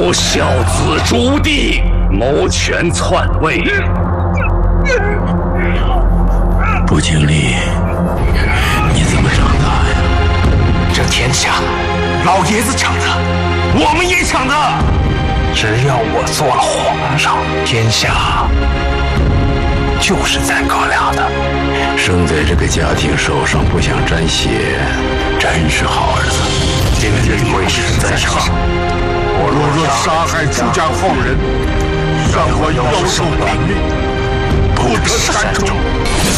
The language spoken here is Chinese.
有孝子朱棣谋权篡位。 不经历，你怎么长大呀？ 这天下，老爷子抢的，我们也抢的。只要我做了皇上，天下就是咱哥俩的。 生在这个家庭手上不想沾血，真是好儿子。 今日贵神在上， 我若杀害朱家后人，让我妖兽绑命，不得善终。